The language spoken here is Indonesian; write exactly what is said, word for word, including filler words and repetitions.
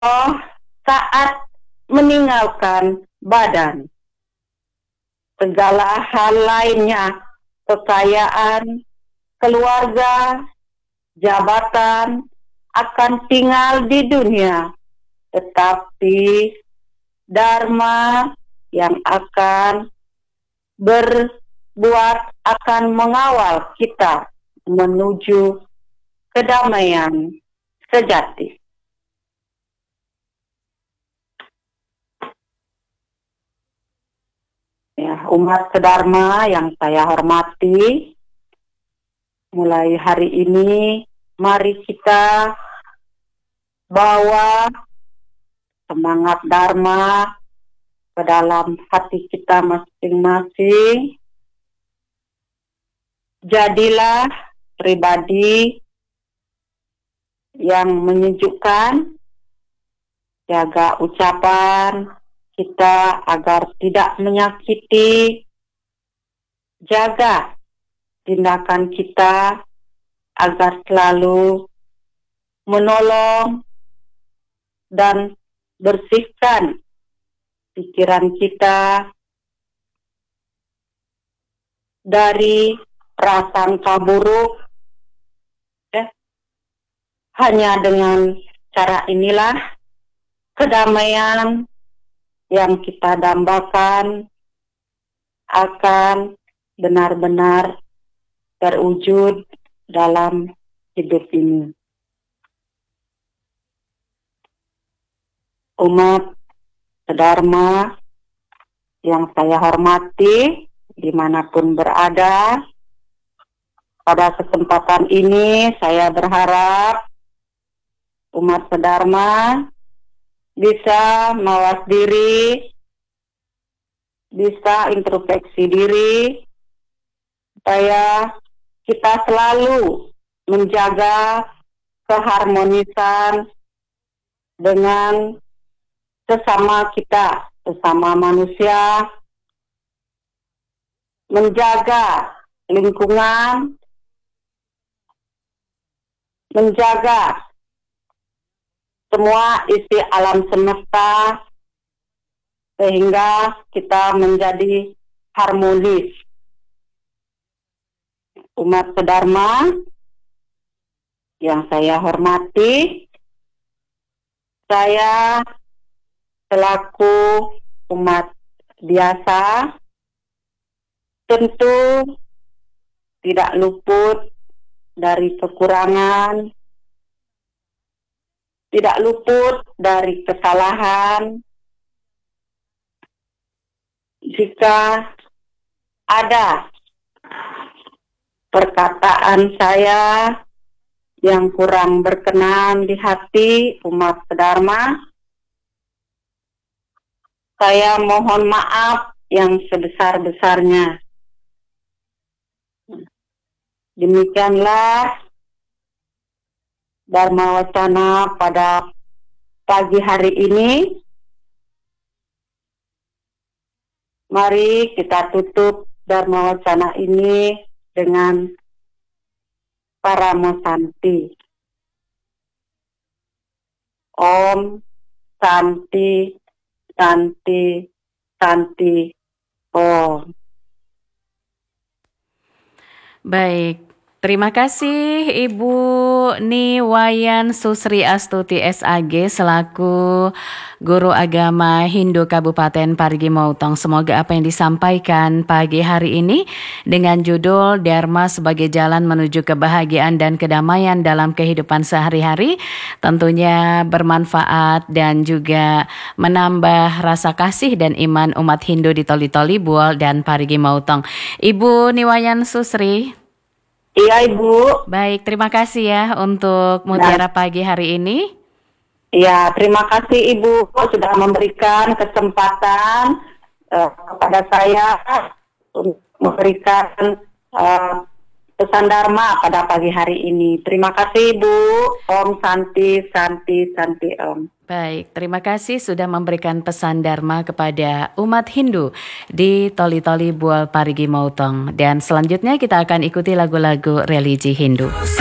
saat meninggalkan badan. Segala hal lainnya, kekayaan, keluarga, jabatan, akan tinggal di dunia. Tetapi Dharma yang akan berbuat akan mengawal kita menuju kedamaian sejati. Ya, umat Dharma yang saya hormati, mulai hari ini mari kita bawa semangat Dharma ke dalam hati kita masing-masing. Jadilah pribadi yang menyejukkan, jaga ucapan kita agar tidak menyakiti, jaga tindakan kita agar selalu menolong dan bersihkan pikiran kita dari prasangka buruk. Eh, hanya dengan cara inilah kedamaian yang kita dambakan akan benar-benar terwujud dalam hidup ini. Umat Dharma yang saya hormati, dimanapun berada, pada kesempatan ini saya berharap umat Dharma bisa mawas diri, bisa introspeksi diri, supaya kita selalu menjaga keharmonisan dengan sesama kita, sesama manusia, menjaga lingkungan, menjaga semua isi alam semesta, sehingga kita menjadi harmonis. Umat Dharma yang saya hormati, saya selaku umat biasa tentu tidak luput dari kekurangan, tidak luput dari kesalahan. Jika ada perkataan saya yang kurang berkenan di hati umat Dharma, saya mohon maaf yang sebesar-besarnya. Demikianlah Dharma Wacana pada pagi hari ini. Mari kita tutup Dharma Wacana ini dengan Paramo Santi. Om Santi, Santi, Santi, Om. Baik, terima kasih Ibu Niwayan Susri Astuti S A G selaku Guru Agama Hindu Kabupaten Parigi Motong. Semoga apa yang disampaikan pagi hari ini dengan judul Dharma sebagai jalan menuju kebahagiaan dan kedamaian dalam kehidupan sehari-hari tentunya bermanfaat dan juga menambah rasa kasih dan iman umat Hindu di Toli-Toli, Buol, dan Parigi Motong. Ibu Niwayan Susri. Iya Ibu. Baik, terima kasih ya untuk mutiara nah. pagi hari ini. Ya, terima kasih Ibu sudah memberikan kesempatan uh, kepada saya untuk memberikan uh, pesan Dharma pada pagi hari ini. Terima kasih Ibu. Om Santi, Santi, Santi Om. Baik, terima kasih sudah memberikan pesan Dharma kepada umat Hindu di Toli-Toli, Buol, Parigi Motong. Dan selanjutnya kita akan ikuti lagu-lagu religi Hindu.